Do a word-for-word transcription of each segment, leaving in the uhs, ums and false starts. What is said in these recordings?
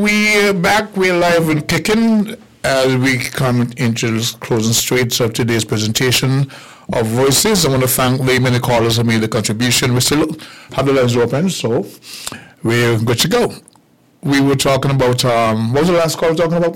We're back, we're live and kicking as we come into the closing straits of today's presentation of Voices. I want to thank the many callers who made the contribution. We still have the lines open, so we're good to go. We were talking about, um, what was the last call we were talking about?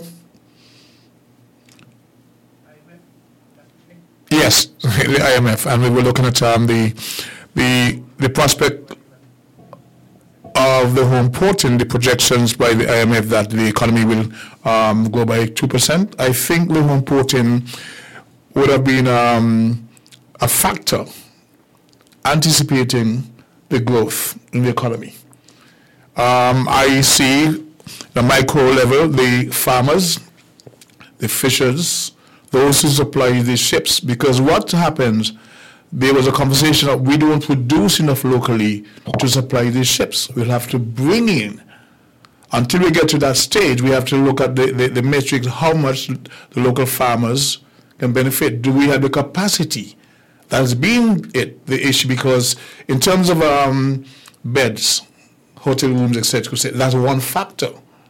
Yes, the I M F, and we were looking at um, the, the, the prospect of the home porting, the projections by the I M F that the economy will um, grow by two percent. I think the home porting would have been um, a factor anticipating the growth in the economy. Um, I see the micro level, the farmers, the fishers, those who supply the ships, because what happens, there was a conversation that we don't produce enough locally to supply these ships. We'll have to bring in. Until we get to that stage, we have to look at the, the, the metrics, how much the local farmers can benefit. Do we have the capacity? That's been it, the issue, because in terms of um, beds, hotel rooms, et cetera, that's one factor.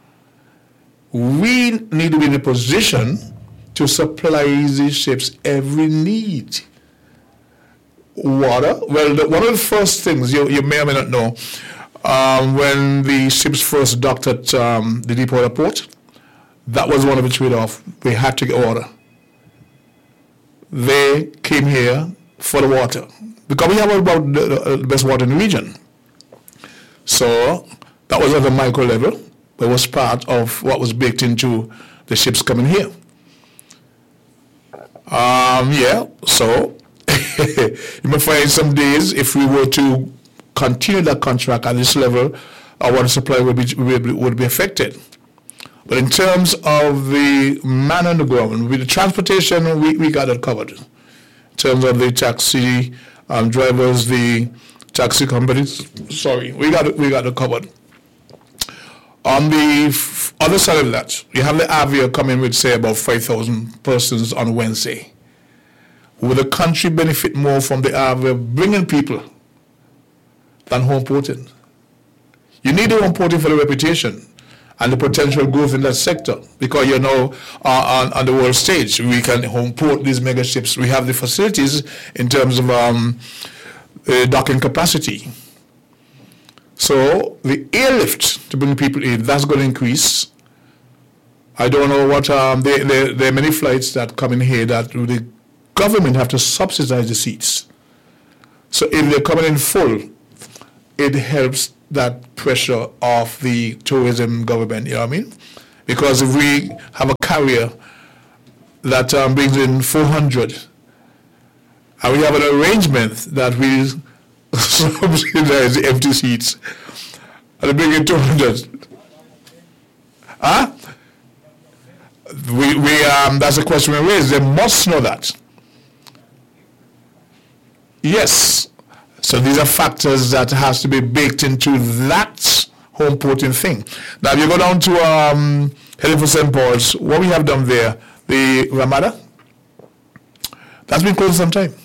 We need to be in a position to supply these ships every need. Water. Well, the, one of the first things you, you may or may not know, um, when the ships first docked at um, the Deepwater port, that was one of the trade-off. We had to get water. They came here for the water because we have about the, the best water in the region. So that was at the micro level, but it was part of what was baked into the ships coming here. Um, yeah, so you may find some days if we were to continue that contract at this level, our water supply would be, would be affected. But in terms of the man on the ground, with the transportation, we, we got it covered. In terms of the taxi um, drivers, the taxi companies, sorry, we got it, we got it covered. On the f- other side of that, you have the Avia coming with, say, about five thousand persons on Wednesday. Will the country benefit more from the Avia bringing people than home porting? You need the home porting for the reputation and the potential growth in that sector, because you know uh, on, on the world stage we can home port these mega ships. We have the facilities in terms of um, uh, docking capacity. So the airlift to bring people in, that's going to increase. I don't know what, um, there, there, there are many flights that come in here that the government have to subsidize the seats. So if they're coming in full, it helps that pressure of the tourism government, you know what I mean? Because if we have a carrier that um, brings in four hundred, and we have an arrangement that we subsidize the empty seats, and they bring in two hundred. Huh? We, we, um, that's a question we raise. They must know that. Yes. So these are factors that has to be baked into that home porting thing. Now, if you go down to um, heading for Saint Paul's, what we have done there, the Ramada, that's been closed some time.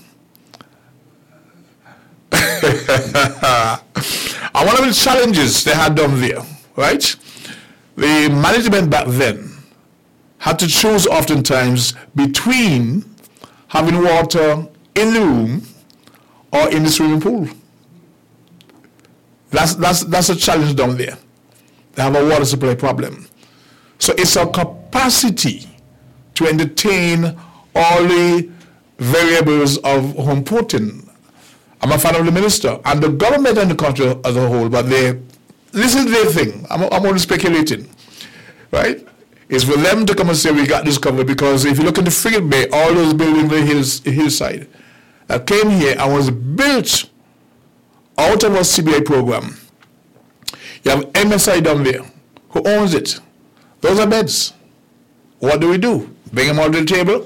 And one of the challenges they had done there, right? The management back then had to choose oftentimes between having water in the room or in the swimming pool. That's, that's, that's a challenge down there. They have a water supply problem. So it's our capacity to entertain all the variables of home porting. I'm a fan of the minister and the government and the country as a whole, but they, this is their thing. I'm, I'm only speculating, right? It's for them to come and say we got this covered, because if you look in the Frigate Bay, all those buildings on the hills, hillside that came here and was built out of our C B I program. You have M S I down there. Who owns it? Those are beds. What do we do? Bring them out to the table?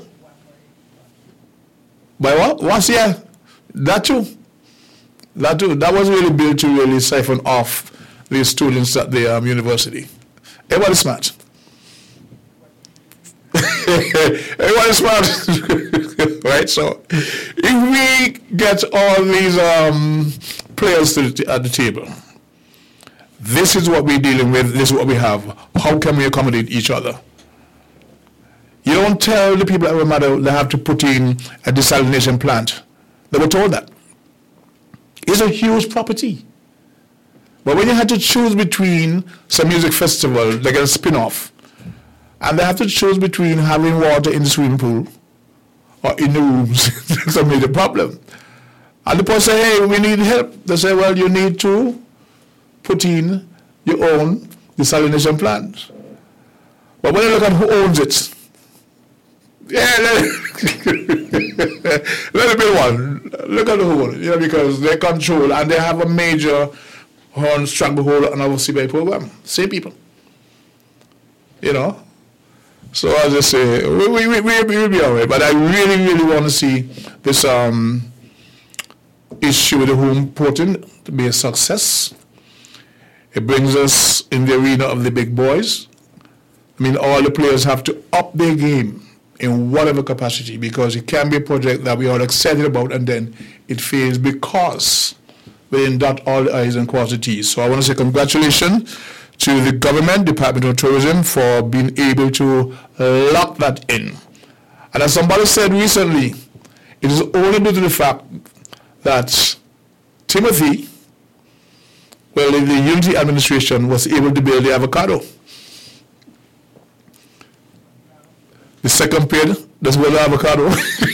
By what? Once a year? That too. That too. That was really built to really siphon off the students at the um, university. Everybody smart. Everybody smart. Right? So if we get all these um, players to the t- at the table, This is what we're dealing with. This is what we have. How can we accommodate each other? You don't tell the people at Ramada they have to put in a desalination plant. They were told that. It's a huge property. But when you had to choose between some music festival, they get a spin-off, and they have to choose between having water in the swimming pool or in the rooms, that's a major problem. And the person say, hey, we need help. They say, well, you need to put in your own desalination plant. But when you look at who owns it, yeah, let it, let it be one. Look at the whole, you know, because they control and they have a major horn stranglehold on our C B I program. Same people. You know? So as I say, we, we, we, we, we'll be all right. But I really, really want to see this um, issue with the home porting to be a success. It brings us in the arena of the big boys. I mean, all the players have to up their game in whatever capacity, because it can be a project that we are excited about and then it fails because we didn't dot all the I's and cross the T's. So I want to say congratulations to the government, Department of Tourism, for being able to lock that in. And as somebody said recently, it is only due to the fact that Timothy, well, in the Unity administration, was able to build the avocado. The second period, that's where the avocado.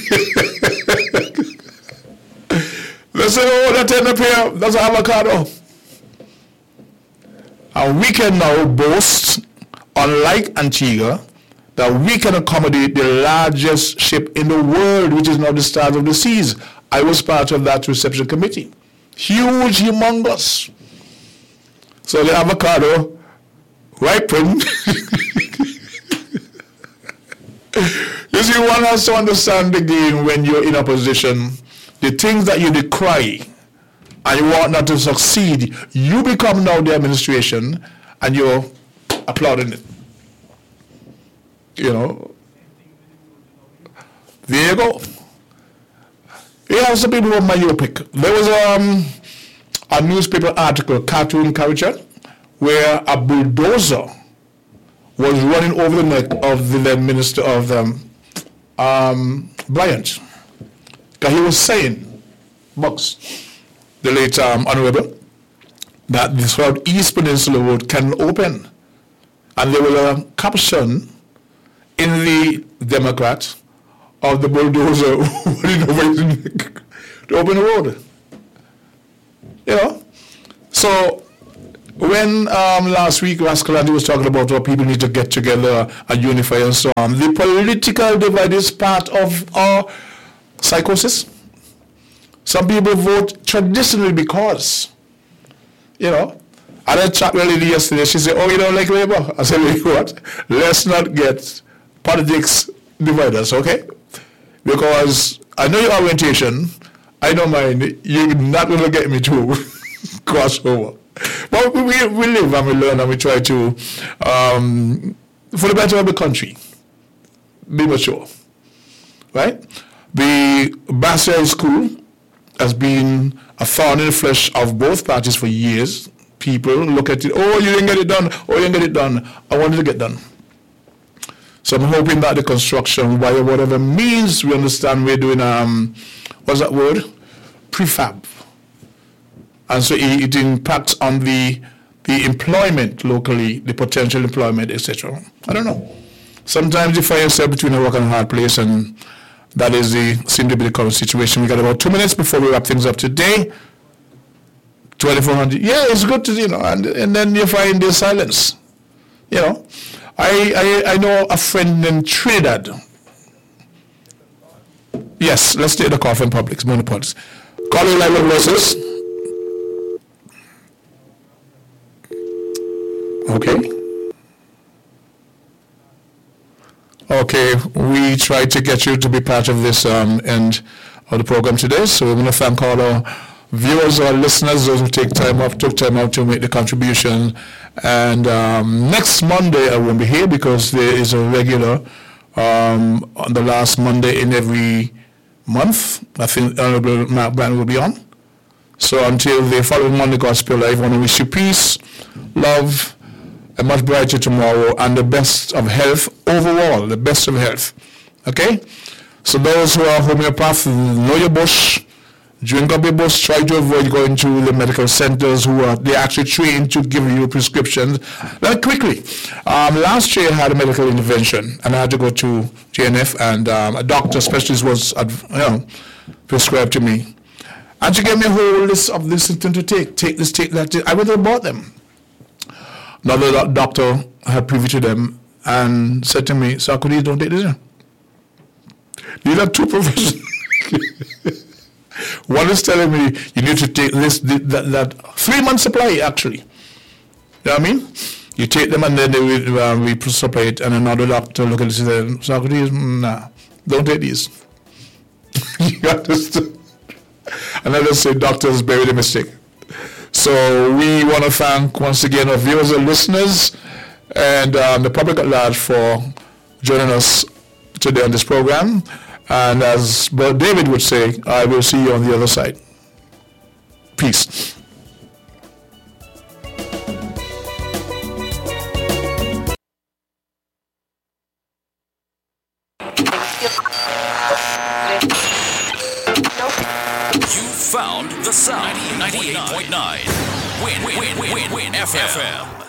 They say, oh, that's in the pair, that's an avocado. And we can now boast, unlike Antigua, that we can accommodate the largest ship in the world, which is now the Stars of the Seas. I was part of that reception committee. Huge, humongous. So the avocado ripened. You see, one has to understand the game when you're in opposition. The things that you decry and you want not to succeed, you become now the administration and you're applauding it. You know. There you go. You have some people who are myopic. There was um, a newspaper article, cartoon caricature, where a bulldozer was running over the neck of the then Minister of um, um, Bryant. Because he was saying, Bucks, the late um, Honorable, that the Southeast Peninsula Road can open. And there was a caption in the Democrat of the bulldozer running over his neck to open the road. You know? So, when um, last week Rascalante was talking about how people need to get together and unify and so on, the political divide is part of our psychosis. Some people vote traditionally because, you know, I had a chat with a lady yesterday, she said, oh, you don't like Labour? I said, you know what, let's not get politics divide us, okay? Because I know your orientation, I don't mind, you're not going to get me to cross over. But we, we live and we learn and we try to, um, for the better of the country, be mature, right? The Bassett School has been a thorn in the flesh of both parties for years. People look at it, oh, you didn't get it done, oh, you didn't get it done. I wanted to get done. So I'm hoping that the construction, by whatever means, we understand we're doing, um, what's that word? Prefab. And so it, it impacts on the the employment locally, the potential employment, et cetera. I don't know. Sometimes you find yourself between a rock and a hard place, and that is the seem to be the current situation. We got about two minutes before we wrap things up today. twenty-four hundred. Yeah, it's good to, you know, and, and then you find the silence. You know, I, I I know a friend in Trinidad. Yes, let's take the call from Publix, monopolies. Calling live with voices. Okay. Okay, we tried to get you to be part of this um, end of the program today, so we're going to thank all our viewers, our listeners, those who take time off, took time out to make the contribution. And um, next Monday I won't be here because there is a regular um, on the last Monday in every month. I think Honorable Mark Brand will be on. So until the following Monday Gospel, I want to wish you peace, love, a much brighter tomorrow, and the best of health overall, the best of health. Okay? So those who are homeopaths, know your bush, drink up your bush, try to avoid going to the medical centers who are they actually trained to give you prescriptions. Now quickly, um, last year I had a medical intervention and I had to go to J N F, and um, a doctor specialist was you know, prescribed to me. And she gave me a whole list of this thing to take, take this, take that. Take. I went and bought them. Another doctor had privy to them and said to me, Sarkodie, don't take this. These are two professionals. One is telling me you need to take this, that, that three month supply actually. You know what I mean? You take them and then they will uh, we supply it, and another doctor look at it and say, Sarkodie, nah, don't take these. You understand? And I just say doctors bury the mistake. So we want to thank once again our viewers and listeners and um, the public at large for joining us today on this program. And as Brother David would say, I will see you on the other side. Peace. You found the sound. ninety-eight point nine. Win, win, win, win, win, F M.